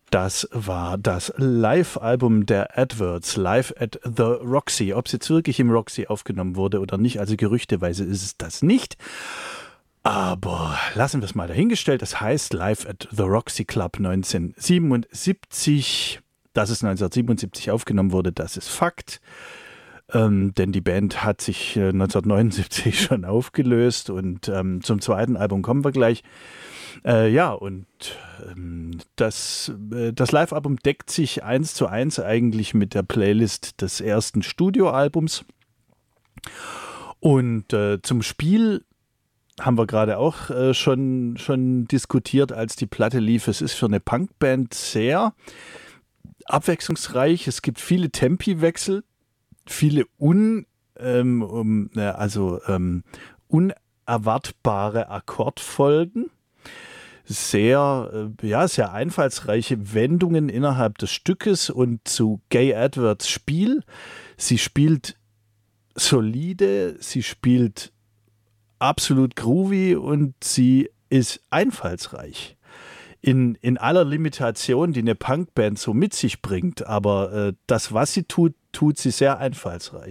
Das war das Live-Album der Adverts, Live at the Roxy. Ob es jetzt wirklich im Roxy aufgenommen wurde oder nicht, also gerüchteweise ist es das nicht. Aber lassen wir es mal dahingestellt. Das heißt Live at the Roxy Club 1977. Dass es 1977 aufgenommen wurde, das ist Fakt. Denn die Band hat sich 1979 schon aufgelöst und zum zweiten Album kommen wir gleich. Das Live-Album deckt sich 1:1 eigentlich mit der Playlist des ersten Studioalbums. Und zum Spiel haben wir gerade auch schon diskutiert, als die Platte lief. Es ist für eine Punkband sehr abwechslungsreich. Es gibt viele Tempiwechsel, viele unerwartbare Akkordfolgen, sehr einfallsreiche Wendungen innerhalb des Stückes und zu Gay Adverts Spiel. Sie spielt solide, sie spielt absolut groovy und sie ist einfallsreich. In aller Limitation, die eine Punkband so mit sich bringt, aber das, was sie tut, tut sie sehr einfallsreich.